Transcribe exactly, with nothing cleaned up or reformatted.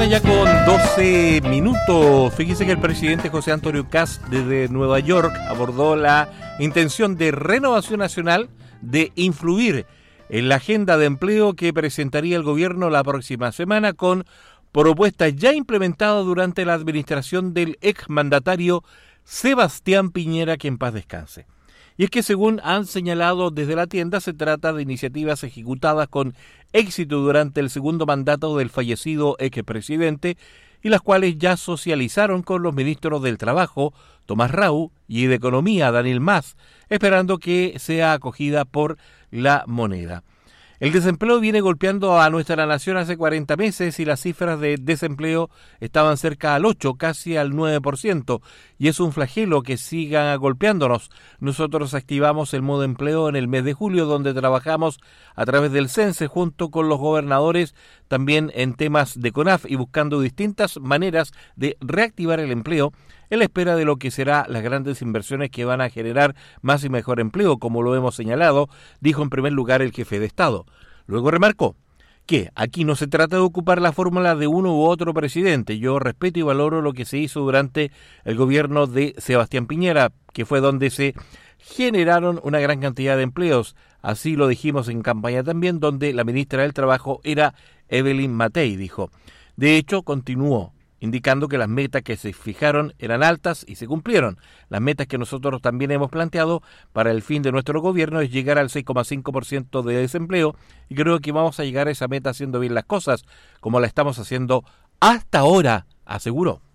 mañana ya con doce minutos. Fíjese que el presidente José Antonio Kast desde Nueva York abordó la intención de Renovación Nacional de influir en la agenda de empleo que presentaría el gobierno la próxima semana con propuestas ya implementadas durante la administración del exmandatario Sebastián Piñera, que en paz descanse. Y es que según han señalado desde la tienda, se trata de iniciativas ejecutadas con éxito durante el segundo mandato del fallecido expresidente y las cuales ya socializaron con los ministros del Trabajo, Tomás Rau, y de Economía, Daniel Mas, esperando que sea acogida por la moneda. El desempleo viene golpeando a nuestra nación hace cuarenta meses y las cifras de desempleo estaban cerca al ocho, casi al nueve por ciento, y es un flagelo que siga golpeándonos. Nosotros activamos el modo empleo en el mes de julio, donde trabajamos a través del CENSE junto con los gobernadores, también en temas de CONAF y buscando distintas maneras de reactivar el empleo en la espera de lo que será las grandes inversiones que van a generar más y mejor empleo, como lo hemos señalado, dijo en primer lugar el jefe de Estado. Luego remarcó que aquí no se trata de ocupar la fórmula de uno u otro presidente. Yo respeto y valoro lo que se hizo durante el gobierno de Sebastián Piñera, que fue donde se generaron una gran cantidad de empleos. Así lo dijimos en campaña también, donde la ministra del Trabajo era Evelyn Matei, dijo. De hecho, continuó indicando que las metas que se fijaron eran altas y se cumplieron. Las metas que nosotros también hemos planteado para el fin de nuestro gobierno es llegar al seis coma cinco por ciento de desempleo y creo que vamos a llegar a esa meta haciendo bien las cosas, como la estamos haciendo hasta ahora, aseguró.